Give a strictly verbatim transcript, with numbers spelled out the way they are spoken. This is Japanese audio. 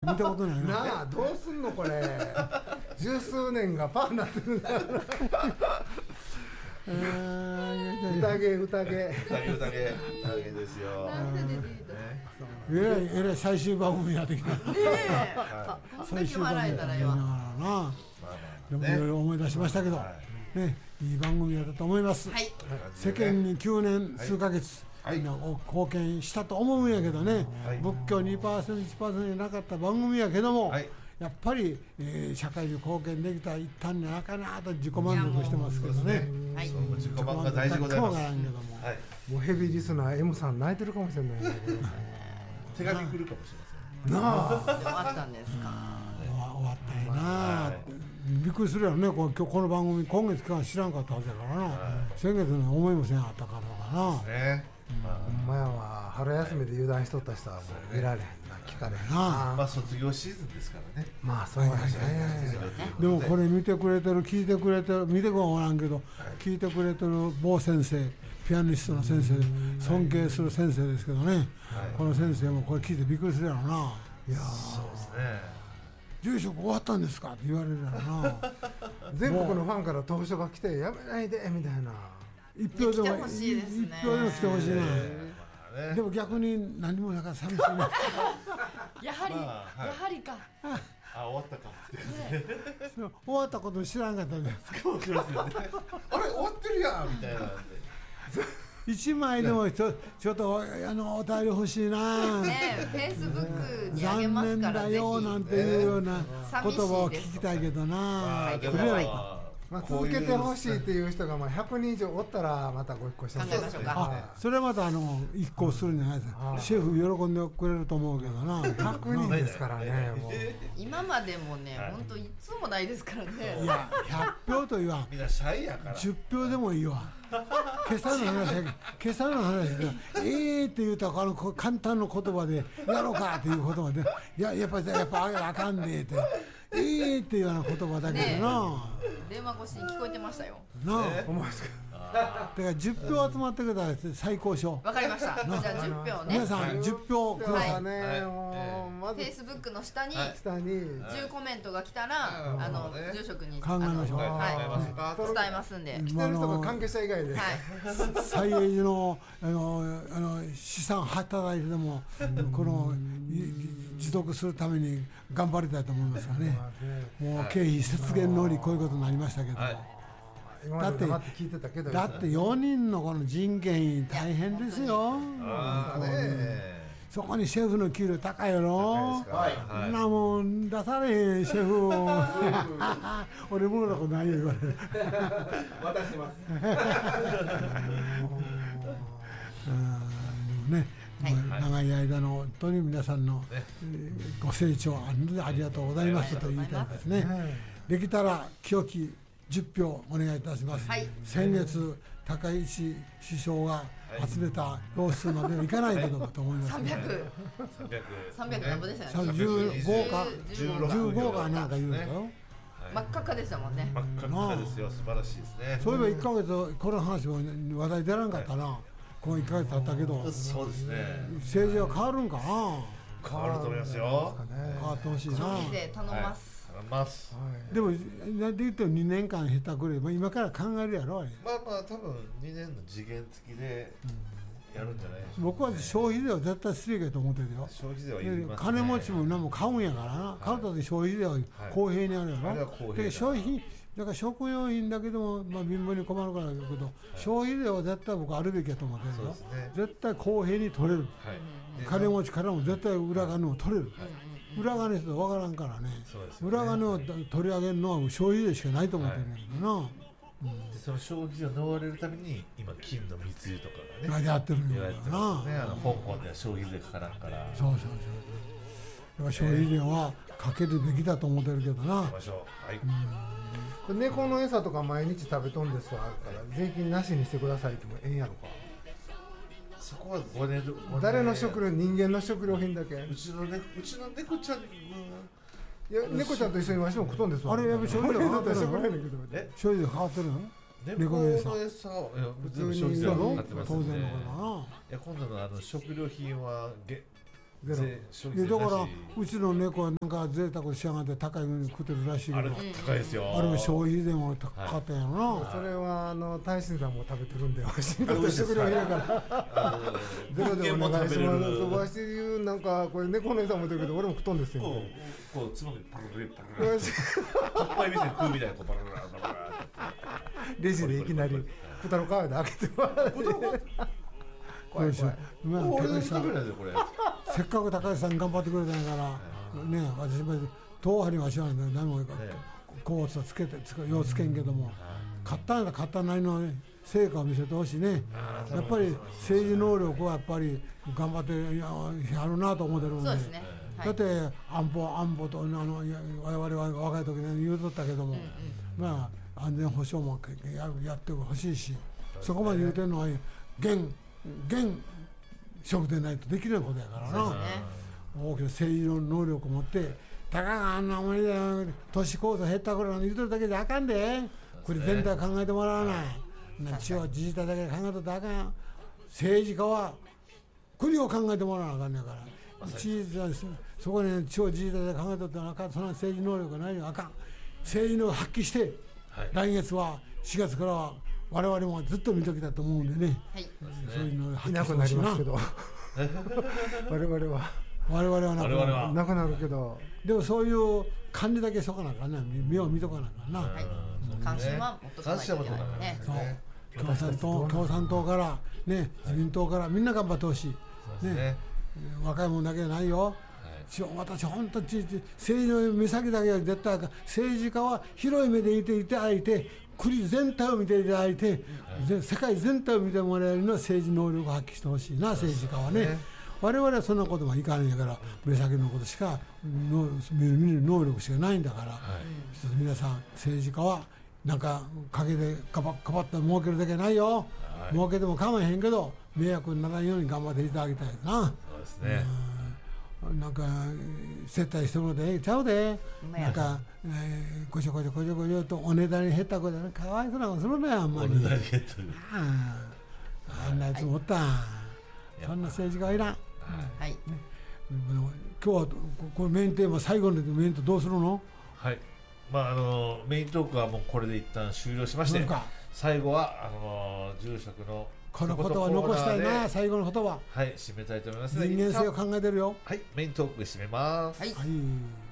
見たことないな。 なあどうすんのこれ十数年がパーになってるんだえー、 宴宴宴宴宴ですよ。 なんで出てきたえらいえらい最終番組やってきた。 ねえこんだけ笑えたらよながらな。でもいろいろ思い出しましたけど、ね、いい番組だったと思います。 はい世間にきゅうねん数ヶ月、みんな貢献したと思うんやけどね、仏教 にパーセント、いちパーセント じゃなかった番組やけども、やっぱり、えー、社会に貢献できた一端になかなと自己満足してますけどね。 はい、自己満が大事でございます。 もうヘビーリスナー M さん泣いてるかもしれない手紙来るかもしれませんなあ終わったんですか。 終わったんやな、びっくりするやろね。こ今日この番組今月から知らんかったはずやからな、先月の思いもせんあったからかな。 ほんまやわ、春休みで油断しとった人はもう見られへんな、聞かれへんな。 まあ卒業シーズンですからね。 まあそうやね。 でもこれ見てくれてる聞いてくれてる見てくはおらんけど、聞いてくれてる某先生、ピアニストの先生、尊敬する先生ですけどね、この先生もこれ聞いてびっくりするやろな。いやそうですね。 住職終わったんですかって言われるやろな。 全国のファンから投書が来てやめないでみたいな。 一票でも来てほしいですね。 一票でも来てほしいな。でも逆に何もなから寂しいね。 やはり、やはりか。 あ、終わったかって終わったこと知らんかったです。 あれ終わってるやんみたいな。 一枚でもちょちょっとあのお便り欲しいな。 ね、フェイスブックにあげますから残念だよなんていうような言葉を聞きたいけどな。 書いてください。 まあ続けてほしいっていう人がまあひゃくにん以上おったらまたご一行して考えましょうか。 あ、それはまたあの一行するんじゃないですか。シェフ喜んでくれると思うけどな。 ひゃくにんですからね。もう今までもね、本当いつもないですからね。 いやひゃくひょうと言わん。 みんなシャイやから。 じゅっぴょうでもいいわ。今朝の話だけ今朝の話でえーって言うとあの簡単な言葉でやろうかっていう言葉でいややっぱやっぱあかんでってえーっていうような言葉だけどな。 電話越しに聞こえてましたよ。 なあ、 思いますか。 だからじゅっぴょう集まってくれたら最高賞。 わかりました。じゃあじゅっぴょうね。 皆さんじゅっぴょうくださいね。もうまずフェイスブックの下に下にじゅうコメントが来たらあの住職に考えましょう。 はい伝えますんで。 来てる人が関係者以外で。 最栄寺のあのあの資産働いてでもこの持続するために頑張りたいと思いますからね。もう経費節減のりこういうことになりましたけど。だってだってよにんのこの人件費大変ですよ。そこにシェフの給料高いやろ。そんなもん出されへんシェフを俺ものことないよ言われる。 渡しますね、長い間の本当に皆さんのご清聴ありがとうございますと言いたいですね。できたら清きじゅっぴょうお願いいたします。はい、先月高市首相が集めた票数まではいかないけどもと思います。 三百。三百何分でしたね。 十五か十五かなんか言うんだよ。 真っ赤っかでしたもんね。 真っ赤っかですよ。素晴らしいですね。 そういえばいっかげつこの話も話題出らんかったな。このいっかげつ経ったけど。 そうですね。 政治は変わるんかな。 変わると思いますよ。 変わってほしいな。 消費税頼ます。 ます。 でもなんて言ってもにねんかん下手くれば今から考えるやろあれ。 まあまあ多分にねんの次元付きでやるんじゃないでしょうか。 僕は消費税は絶対すべきだと思ってるよ。 消費税はいりますね。 金持ちも何も買うんやからな。買うとき消費税は公平にあるやろ。で消費だから食用品だけでもまあ貧乏に困るからだけど消費税は絶対僕あるべきやと思ってるよ。絶対公平に取れる。金持ちからも絶対裏金も取れる。裏金って分からんからね。裏金を取り上げるのは消費税しかないと思ってるんだけどな。 でその消費税を逃れるために今金の密輸とかがねやってるんだよな。ね、あの香港では消費税かからんから。 そうそうそう。消費税はかけるべきだと思ってるけどな。 かけましょう。はい。 これ猫の餌とか毎日食べとんですわから税金なしにしてくださいってもええんやろか。 そこはごねん誰の食料人間の食料品だけ。 うちのねうちの猫ちゃん。 いや猫ちゃんと一緒にわしも食とんですわ。 あれやっぱ消費税変わってるの？ え消費税変わってるの？ 猫の餌。普通に消費税は変わってますね。 当然のことだな。 いや今度のあの食料品はげゼロ。 でだからうちの猫はなんか贅沢しやがって高いのに食ってるらしいけど、 あれ高いですよ。 あれも消費税も高かったんやろな、 はい、それはあの大臣さんも食べてるんでわしにとって食料品やからゼロでお願いしますわし言うなんかこれ猫の餌も言ってるけど俺も食っとんですよ、ね、 こうこうつまみパラパラパラパラパラ見せて食うみたいなこうパラパラパラパラレジでいきなり豚の皮で開けてもらって怖い怖い、まあ、 俺の人ぐらいでこれせっかく高橋さん頑張ってくれたんやからね、私も党派には知らないんだ何もこうつけてようつけんけども買ったんだ買ったなりの成果を見せてほしいね。やっぱり政治能力はやっぱり頑張ってやるなと思ってるんで、 そうですね、はい、 だって安保安保とあの我々は若い時に言うとったけども、うんうん、まあ安全保障もやるやってほしいし、そこまで言うてるのは現現職でないとできないことやからな、ね、大きな政治の能力を持ってたかがあんなもんで都市構造減った頃なんて言うとるだけじゃあかんで、これ全体考えてもらわない、地方自治体だけで考えとったらあかん。政治家は国を考えてもらわなあかんねんから、地域そこに地方自治体で考えとったらあかん。その政治能力がないのあかん。政治能力を発揮して、はい、来月はしがつからは我々もずっと見ときたと思うんでね、はい、そういうのを発揮してほしいな。いなくなりますけど我々は我々はなくなるなくなるけど、 でもそういう感じだけしとかなあかんな、目を見とかなあかんな、 はい、関心は持っとかないといけないね。 そう共産党共産党からね、自民党からみんな頑張ってほしい、ねね、若いもんだけじゃないよ、はい、私本当に政治の目先だけは絶対あかん。政治家は広い目でいていただいて国全体を見ていただいて、はい、世界全体を見てもらえるのは政治能力を発揮してほしいな、政治家はね。我々はそんなこともいかないんだから、目先のことしか見る能力しかないんだから、はい、皆さん政治家はなんか陰でかばかばって儲けるだけないよ、はい、儲けても構わへんけど迷惑にならないように頑張っていただきたいな。 そうですね、 なんか接待してもらってええちゃうで、なんか、えー、こちょこちょこちょこちょとお値段に減ったことでかわいそうなことするね、あんまり。 お値段に減ったあんなやつもおった、はい、そんな政治家はいらん。はい、ね、今日はこれメインテーマ最後のメインとどうするの？ はい、まああのメイントークはもうこれで一旦終了しまして、最後はあの住職のこの言葉残したいな、最後の言葉。 はい、締めたいと思います。 人間性を考えてるよ。 はい、メイントーク締めます。 はい。はい